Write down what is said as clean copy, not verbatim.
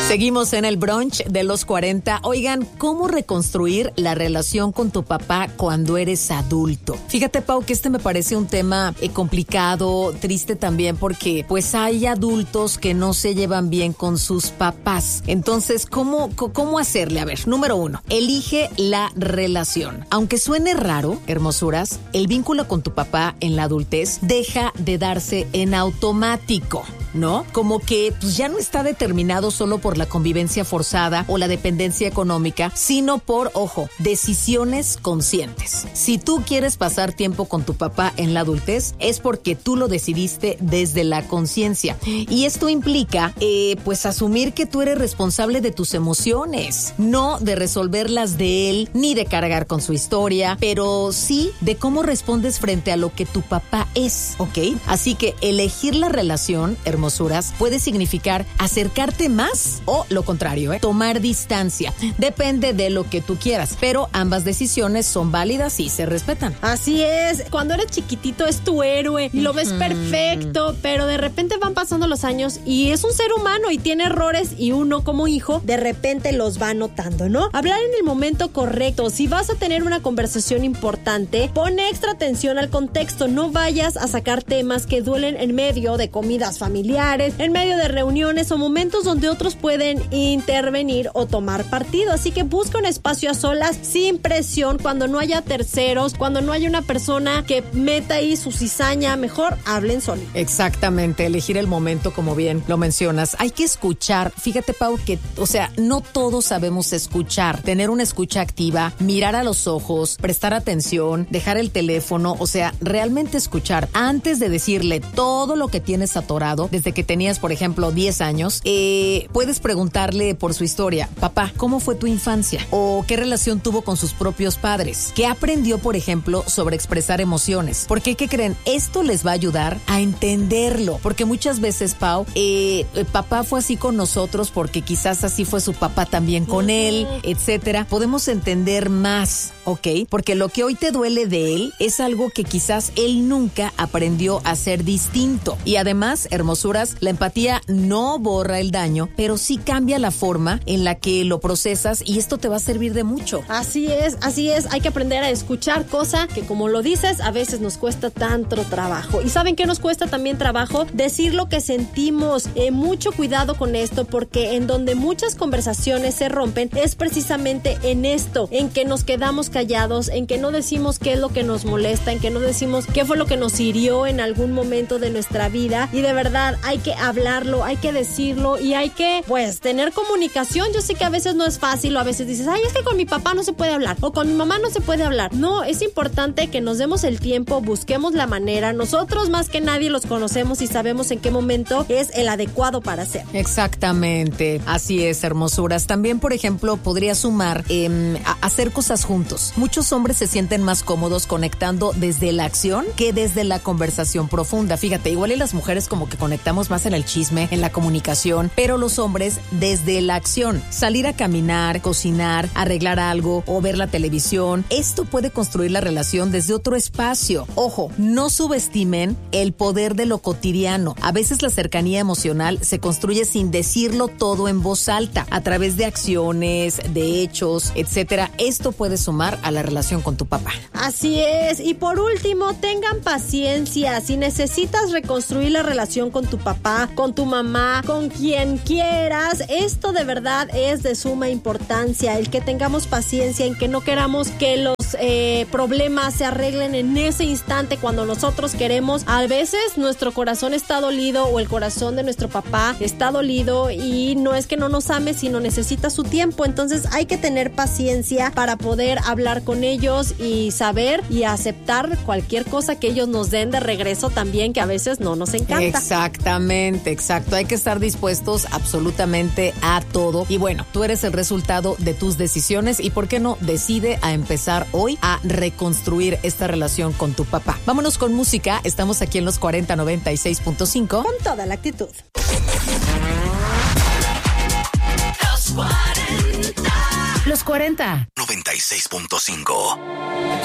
Seguimos en el brunch de los 40. Oigan, ¿cómo reconstruir la relación con tu papá cuando eres adulto? Fíjate, Pau, que me parece un tema complicado, triste también, porque pues hay adultos que no se llevan bien con sus papás. Entonces, ¿cómo hacerle? A ver, número 1, elige la relación. Aunque suene raro, hermosuras, el vínculo con tu papá en la adultez deja de darse en automático, ¿no? Como que pues ya no está determinado solo por la convivencia forzada o la dependencia económica, sino por, ojo, decisiones conscientes. Si tú quieres pasar tiempo con tu papá en la adultez, es porque tú lo decidiste desde la conciencia. Y esto implica, pues asumir que tú eres responsable de tus emociones, no de resolverlas de él, ni de cargar con su historia, pero sí de cómo respondes frente a lo que tu papá es, ¿ok? Así que elegir la relación, hermosuras, puede significar acercarte más o lo contrario, tomar distancia. Depende de lo que tú quieras, pero ambas decisiones son válidas y se respetan. Así es, cuando eres chiquitito es tu héroe y lo ves perfecto, pero de repente van pasando los años y es un ser humano y tiene errores y uno como hijo de repente los va notando, ¿no? Hablar en el momento correcto. Si vas a tener una conversación importante, pon extra atención al contexto. No vayas a sacar temas que duelen en medio de comidas familiares, en medio de reuniones o momentos donde otros pueden intervenir o tomar partido. Así que busca un espacio a solas sin presión, cuando no haya terceros, cuando no haya una persona que meta ahí su cizaña, mejor hablen solos. Exactamente, elegir el momento, como bien lo mencionas. Hay que escuchar. Fíjate, Pau, que, o sea, no todos sabemos escuchar. Tener una escucha activa, mirar a los ojos, prestar atención, dejar el teléfono, o sea, realmente escuchar. Antes de decirle todo lo que tienes atorado, desde que tenías, por ejemplo, 10 años, puedes preguntarle por su historia. Papá, ¿cómo fue tu infancia? ¿O qué relación tuvo con sus propios padres? ¿Qué aprendió, por ejemplo, sobre expresar emociones? Porque, ¿qué creen? Esto les va a ayudar a entenderlo. Porque muchas veces, Pau, papá fue así con nosotros porque quizás así fue su papá también con él, etcétera. Podemos entender más, ¿ok? Porque lo que hoy te duele de él es algo que quizás él nunca aprendió a ser distinto. Y además, hermosuras, la empatía no borra el daño, pero sí cambia la forma en la que lo procesas y esto te va a servir de mucho. Así es. Hay que aprender a escuchar, cosa que, como lo dices, a veces nos cuesta tanto trabajo. ¿Y saben qué nos cuesta también trabajo? Decir lo que sentimos. Mucho cuidado con esto, porque en donde muchas conversaciones se rompen es precisamente en esto, en que nos quedamos callados, en que no decimos qué es lo que nos molesta, en que no decimos qué fue lo que nos hirió en algún momento de nuestra vida. Y de verdad hay que hablarlo, hay que decirlo y hay que, pues, tener comunicación. Yo sé que a veces no es fácil, o a veces dices, ay, es que con mi papá no se puede hablar, o con mi mamá no se puede hablar. No, es importante que nos demos el tiempo, busquemos la manera. Nosotros más que nadie los conocemos y sabemos en qué momento es el adecuado para hacer. Exactamente, así es, hermosuras. También, por ejemplo, podría sumar hacer cosas juntos. Muchos hombres se sienten más cómodos conectando desde la acción que desde la conversación profunda. Fíjate, igual y las mujeres como que conectamos más en el chisme, en la comunicación, pero los hombres desde la acción. Salir a caminar, cocinar, arreglar algo o ver la televisión. Esto puede construir la relación desde otro espacio. Ojo, no subestimen el poder de lo cotidiano. A veces la cercanía emocional se construye sin decirlo todo en voz alta, a través de acciones, de hechos, etcétera. Esto puede sumar a la relación con tu papá. Así es. Y por último, tengan paciencia. Si necesitas reconstruir la relación con tu papá, con tu mamá, con quien quieras, esto de verdad es de suma importancia. El que tengamos paciencia, en que no queramos que los problemas se arreglen en ese instante cuando nosotros queremos. A veces nuestro corazón está dolido, o el corazón de nuestro papá está dolido, y no es que no nos ame, sino necesita su tiempo. Entonces hay que tener paciencia para poder hablar con ellos y saber y aceptar cualquier cosa que ellos nos den de regreso también, que a veces no nos encanta. Exactamente, exacto. Hay que estar dispuestos absolutamente a todo. Y bueno, tú eres el resultado de tus decisiones y, ¿por qué no? Decide a empezar hoy a reconstruir esta relación con tu papá. Vámonos con música. Estamos aquí en los 4096.5. Con toda la actitud. Los 40. 96.5.